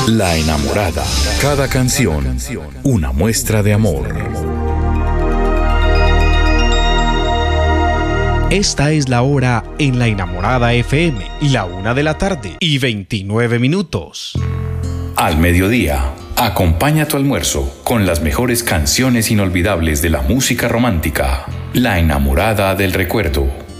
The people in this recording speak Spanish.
La enamorada. Cada canción, una muestra de amor. Esta es la hora en La Enamorada FM, la 1:29 p.m. Al mediodía, acompaña tu almuerzo con las mejores canciones inolvidables de la música romántica. La enamorada del recuerdo.